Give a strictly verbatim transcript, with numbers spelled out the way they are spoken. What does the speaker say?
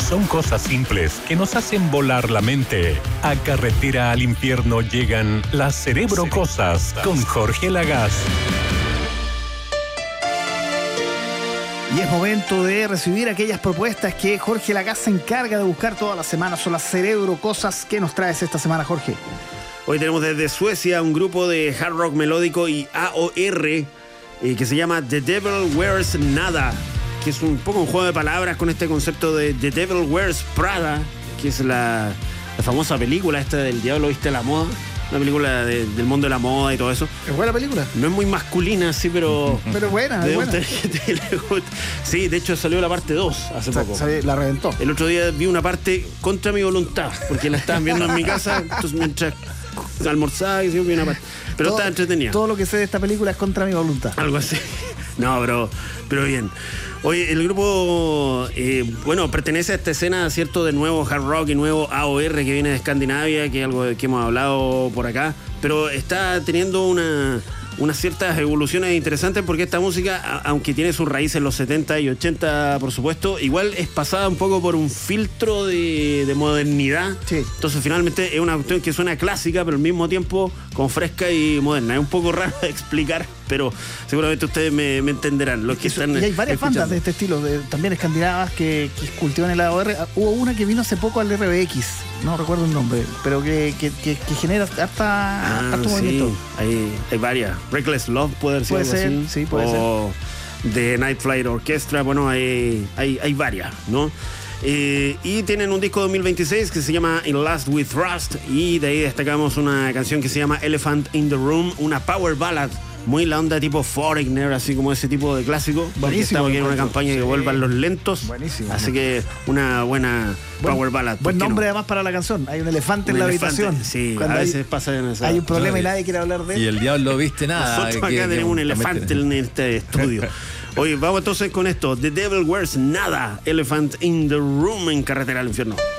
Son cosas simples que nos hacen volar la mente. A Carretera al Infierno llegan las Cerebro Cosas con Jorge Lagaz. Y es momento de recibir aquellas propuestas que Jorge Lagaz se encarga de buscar todas las semanas. Son las Cerebro Cosas. ¿Qué nos traes esta semana, Jorge? Hoy tenemos desde Suecia un grupo de hard rock melódico y A O R eh, que se llama The Devil Wears Nada, que es un poco un juego de palabras con este concepto de The Devil Wears Prada, que es la, la famosa película esta del Diablo Viste a la Moda. Una película de, del mundo de la moda y todo eso. ¿Es buena película? No es muy masculina, sí, pero... Pero buena, es buena. Sí, de hecho salió la parte dos hace poco. Se, la reventó. El otro día vi una parte contra mi voluntad, porque la estaban viendo en mi casa, entonces mientras almorzaba y vi una parte. Pero todo, estaba entretenida. Todo lo que sé de esta película es contra mi voluntad. Algo así. No, pero, pero bien. Oye, el grupo, eh, bueno, pertenece a esta escena, ¿cierto?, de nuevo hard rock y nuevo A O R que viene de Escandinavia, que es algo de que hemos hablado por acá, pero está teniendo una, unas ciertas evoluciones interesantes porque esta música, aunque tiene sus raíces en los setenta y ochenta, por supuesto, igual es pasada un poco por un filtro de, de modernidad. Sí. Entonces, finalmente es una cuestión que suena clásica, pero al mismo tiempo como fresca y moderna. Es un poco raro de explicar, pero seguramente ustedes me, me entenderán. Los que están y hay varias escuchando. bandas de este estilo, de, también escandinavas, que, que cultivan el A O R. Hubo una que vino hace poco al R B X, no recuerdo el nombre, pero que, que, que, que genera harta, ah, harto sí. movimiento. Hay, hay varias. Reckless Love puede ser. Puede algo ser, así. sí, puede o ser. The Night Flight Orchestra, bueno, hay, hay, hay varias, ¿no? Eh, y tienen un disco de dos mil veintiséis que se llama In Last With Rust, y de ahí destacamos una canción que se llama Elephant in the Room, una power ballad muy la onda tipo Foreigner, así como ese tipo de clásico. Buenísimo. Estamos aquí en una campaña sí. que vuelvan los lentos. Buenísimo. Así que una buena buen, power ballad. Buen nombre no? además para la canción. Hay un elefante un en la elefante, habitación. Sí, Cuando a hay, veces pasa en esa. Hay un problema no, y nadie quiere hablar de él. Y el diablo viste nada. Nosotros acá que, tenemos que, un que elefante en este estudio. Oye, vamos entonces con esto. The Devil Wears Nada, Elephant in the Room en Carretera al Infierno.